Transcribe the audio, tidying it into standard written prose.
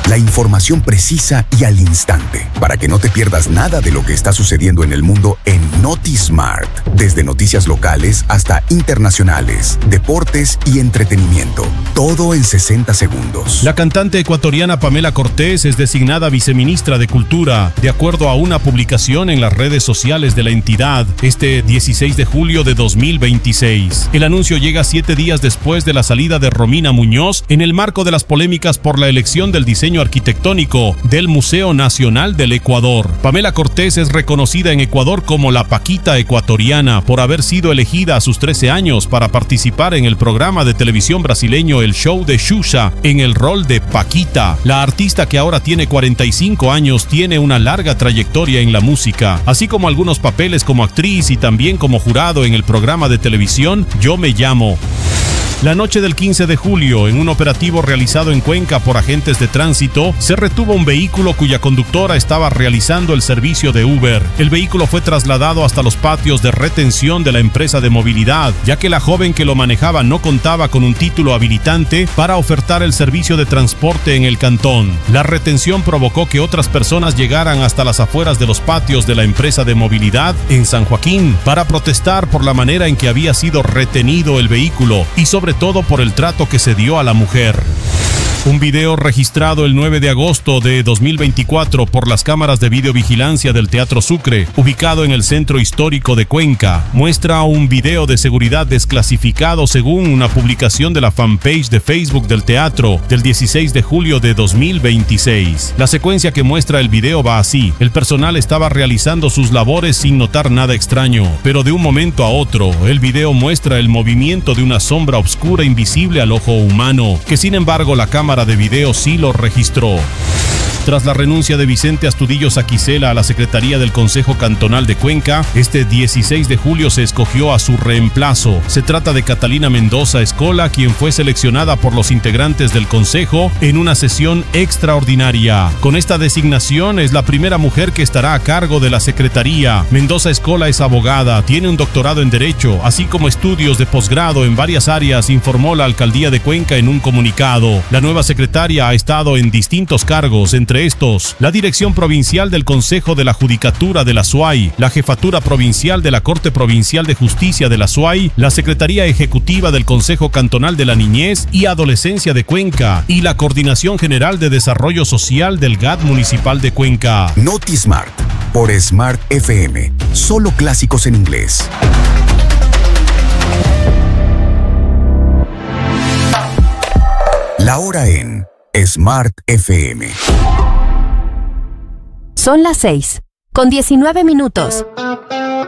La información precisa y al instante, para que no te pierdas nada de lo que está sucediendo en el mundo en NotiSmart. Desde noticias locales hasta internacionales, deportes y entretenimiento. Todo en 60 segundos. La cantante ecuatoriana Pamela Cortés es designada viceministra de Cultura, de acuerdo a una publicación en las redes sociales de la entidad, este 16 de julio de 2026. El anuncio llega 7 días después de la salida de Romina Muñoz en el marco de las polémicas por la elección del diseño arquitectónico del Museo Nacional del Ecuador. Pamela Cortés es reconocida en Ecuador como la Paquita ecuatoriana por haber sido elegida a sus 13 años para participar en el programa de televisión brasileño El Show de Xuxa en el rol de Paquita. La artista, que ahora tiene 45 años, tiene una larga trayectoria en la música, así como algunos papeles como actriz y también como jurado en el programa de televisión Yo Me Llamo. La noche del 15 de julio, en un operativo realizado en Cuenca por agentes de tránsito, se retuvo un vehículo cuya conductora estaba realizando el servicio de Uber. El vehículo fue trasladado hasta los patios de retención de la empresa de movilidad, ya que la joven que lo manejaba no contaba con un título habilitante para ofertar el servicio de transporte en el cantón. La retención provocó que otras personas llegaran hasta las afueras de los patios de la empresa de movilidad en San Joaquín para protestar por la manera en que había sido retenido el vehículo y sobre todo por el trato que se dio a la mujer. Un video registrado el 9 de agosto de 2024 por las cámaras de videovigilancia del Teatro Sucre, ubicado en el centro histórico de Cuenca, muestra un video de seguridad desclasificado según una publicación de la fanpage de Facebook del teatro del 16 de julio de 2026. La secuencia que muestra el video va así: el personal estaba realizando sus labores sin notar nada extraño, pero de un momento a otro, el video muestra el movimiento de una sombra oscura invisible al ojo humano, que sin embargo la cámara de video sí lo registró. Tras la renuncia de Vicente Astudillo Saquicela a la Secretaría del Consejo Cantonal de Cuenca, este 16 de julio se escogió a su reemplazo. Se trata de Catalina Mendoza Escola, quien fue seleccionada por los integrantes del Consejo en una sesión extraordinaria. Con esta designación es la primera mujer que estará a cargo de la Secretaría. Mendoza Escola es abogada, tiene un doctorado en Derecho, así como estudios de posgrado en varias áreas, informó la Alcaldía de Cuenca en un comunicado. La nueva secretaria ha estado en distintos cargos, entre estos, la Dirección Provincial del Consejo de la Judicatura de la SUAY, la Jefatura Provincial de la Corte Provincial de Justicia de la SUAY, la Secretaría Ejecutiva del Consejo Cantonal de la Niñez y Adolescencia de Cuenca y la Coordinación General de Desarrollo Social del GAD Municipal de Cuenca. NotiSmart, por Smart FM, solo clásicos en inglés. La hora en Smart FM. Son las 6:19.